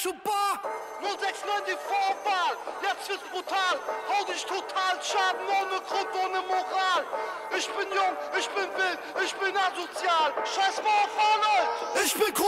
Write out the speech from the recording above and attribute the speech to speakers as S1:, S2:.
S1: Schubar!
S2: 069 die Vorwahl, jetzt wird's brutal. Hau dich total, Schaden ohne Grund, ohne Moral. Ich bin jung, ich bin wild, ich bin asozial. Scheiß mal auf alle!
S1: Ich bin